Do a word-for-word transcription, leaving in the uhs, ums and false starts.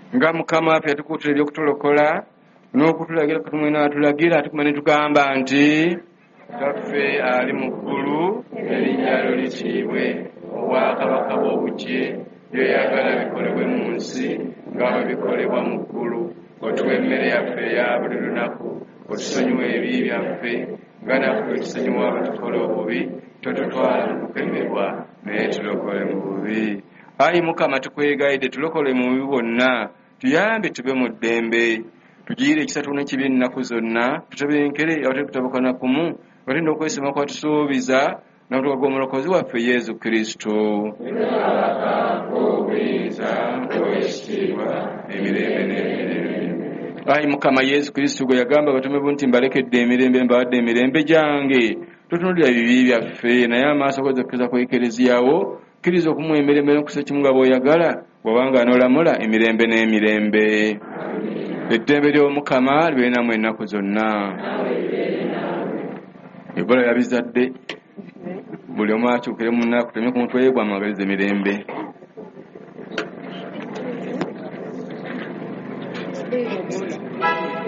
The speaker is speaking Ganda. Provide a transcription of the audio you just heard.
nga Mukama waffe yatukuutira ebyokutulokola n'okutulagira katumwe n'atulagira tukumane tugamba nti Taffe ali mu ggulu erinnya lyo litiibwe obwakabaka bw'obutye byoyagala bikolebwe mu nsi nga bwe bikolebwa mu ggulu. Otuwa emmere yaffe eya buli lunaku, otusonyiwa ebibi byaffe nga naffe tusonyiwa abatukola obubi, totutwala mu kukemerwa naye tulokole mu bubi. Ayi Mukama tukwegayidde tulokole mu bubi bwonna, tuyambe tube mu ddembe, tugiire ekisatu n'ekibi ennaku zonna, tutebenkere awatali kutabuka na kumu, watenda okwesima kwatusuubiza n'omutuka gw'omulokozi waffe Yesu Kristo. Emirembe n'emirembe. Ayi Mukama Yesu Kristo gwe yagamba abatume bo nti mbalekedde emirembe mbawadde emirembe gyange, totunuulira ebibi byaffe naye amaaso go zokkiriza ku Ekleziyawo, kkiriza okumuwa emirembe n'okusa kimu nga bw'oyagala, bw'obanga n'olamula emirembe n'emirembe. Eddembe ly'Omukama libeere nammwe ennaku zonna. Ebola yabizadde buli omu akyukire munne akutemye ku mutwe ye gw'amwagaliza emirembe. Thank you.